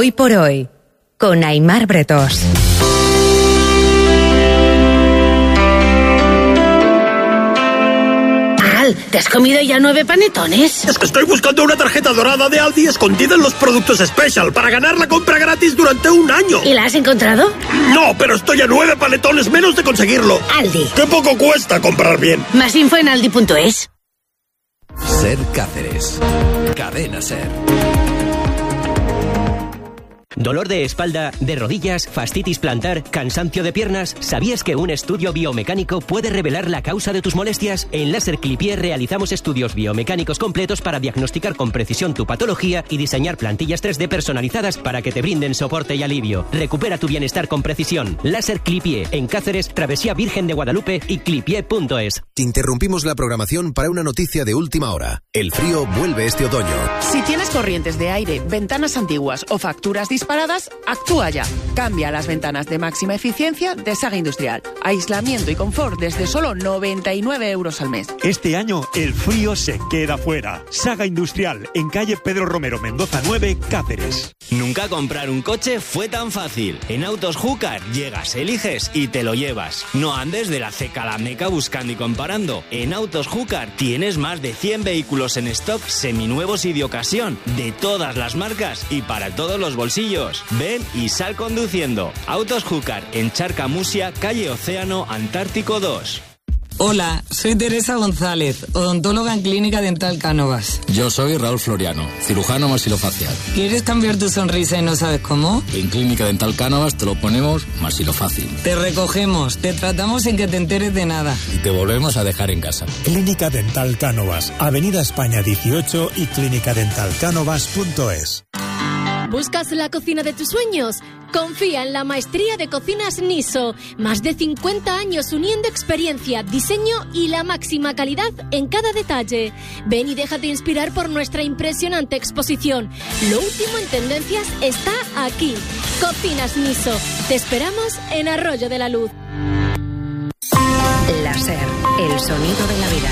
Hoy por hoy, con Aimar Bretos. ¿Te has comido ya 9 panetones? Es que estoy buscando una tarjeta dorada de Aldi escondida en los productos Special para ganar la compra gratis durante un año. ¿Y la has encontrado? No, pero estoy a 9 panetones menos de conseguirlo. Aldi. ¡Qué poco cuesta comprar bien! Más info en aldi.es. Ser Cáceres. Cadena Ser. ¿Dolor de espalda, de rodillas, fascitis plantar, cansancio de piernas? ¿Sabías que un estudio biomecánico puede revelar la causa de tus molestias? En Láser Clipier realizamos estudios biomecánicos completos para diagnosticar con precisión tu patología y diseñar plantillas 3D personalizadas para que te brinden soporte y alivio. Recupera tu bienestar con precisión. Láser Clipier, en Cáceres, Travesía Virgen de Guadalupe y clipier.es. Interrumpimos la programación para una noticia de última hora. El frío vuelve este otoño. Si tienes corrientes de aire, ventanas antiguas o facturas disparadas, actúa ya. Cambia las ventanas de máxima eficiencia de Saga Industrial. Aislamiento y confort desde solo 99 euros al mes. Este año el frío se queda fuera. Saga Industrial, en calle Pedro Romero Mendoza 9, Cáceres. Nunca comprar un coche fue tan fácil. En Autos Júcar llegas, eliges y te lo llevas. No andes de la ceca a la meca buscando y comparando. En Autos Júcar tienes más de 100 vehículos en stock seminuevos y de ocasión, de todas las marcas y para todos los bolsillos. Ven y sal conduciendo. Autos Júcar, en Charca Musia, calle Océano, Antártico 2. Hola, soy Teresa González, odontóloga en Clínica Dental Cánovas. Yo soy Raúl Floriano, cirujano maxilofacial. ¿Quieres cambiar tu sonrisa y no sabes cómo? En Clínica Dental Cánovas te lo ponemos maxilofácil. Te recogemos, te tratamos sin que te enteres de nada. Y te volvemos a dejar en casa. Clínica Dental Cánovas, Avenida España 18 y clínicadentalcanovas.es. ¿Buscas la cocina de tus sueños? Confía en la maestría de cocinas Niso. Más de 50 años uniendo experiencia, diseño y la máxima calidad en cada detalle. Ven y déjate inspirar por nuestra impresionante exposición. Lo último en tendencias está aquí. Cocinas Niso. Te esperamos en Arroyo de la Luz. Láser, el sonido de la vida.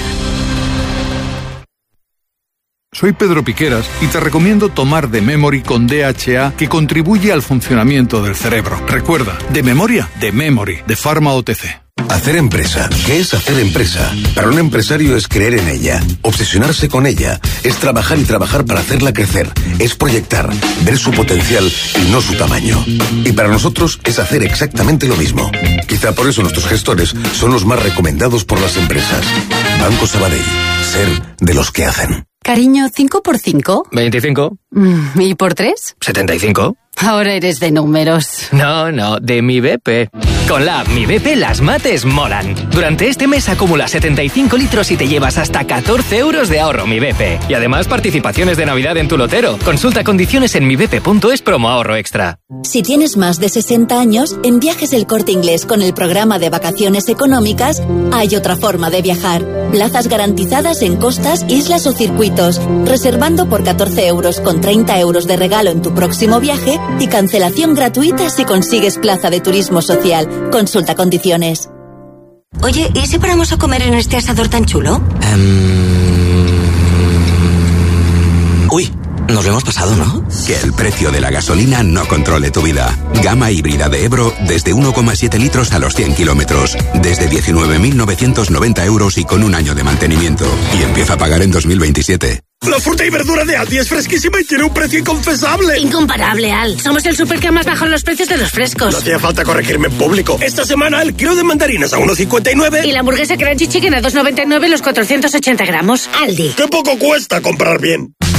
Soy Pedro Piqueras y te recomiendo tomar The Memory con DHA, que contribuye al funcionamiento del cerebro. Recuerda, de memoria, The Memory, de Pharma OTC. Hacer empresa. ¿Qué es hacer empresa? Para un empresario es creer en ella, obsesionarse con ella, es trabajar y trabajar para hacerla crecer, es proyectar, ver su potencial y no su tamaño. Y para nosotros es hacer exactamente lo mismo. Quizá por eso nuestros gestores son los más recomendados por las empresas. Banco Sabadell. Ser de los que hacen. Cariño, ¿5 por 5? 25. ¿Y por 3? 75. Ahora eres de números. No, de Mi BP. Con la app Mi BP las mates molan. Durante este mes acumula 75 litros y te llevas hasta 14 euros de ahorro Mi BP. Y además participaciones de Navidad en tu lotero. Consulta condiciones en mibp.es promo ahorro extra. Si tienes más de 60 años, en Viajes El Corte Inglés con el programa de vacaciones económicas hay otra forma de viajar. Plazas garantizadas en costas, islas o circuitos. Reservando por 14 euros con 30 euros de regalo en tu próximo viaje y cancelación gratuita si consigues plaza de turismo social. Consulta condiciones. Oye, ¿y si paramos a comer en este asador tan chulo? Uy, nos lo hemos pasado, ¿no? Que el precio de la gasolina no controle tu vida. Gama híbrida de Ebro desde 1,7 litros a los 100 kilómetros. Desde 19.990 euros y con un año de mantenimiento. Y empieza a pagar en 2027. La fruta y verdura de Aldi es fresquísima y tiene un precio inconfesable. Incomparable, Al. Somos el súper que más baja los precios de los frescos. No hacía falta corregirme en público. Esta semana el kilo de mandarinas a 1,59. Y la hamburguesa Crunchy Chicken a 2,99 los 480 gramos. Aldi. ¡Qué poco cuesta comprar bien!